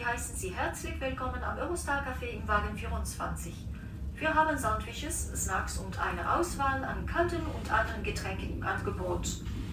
heißen Sie herzlich willkommen am Eurostar Café im Wagen 24. Wir haben Sandwiches, Snacks und eine Auswahl an kalten und anderen Getränken im Angebot.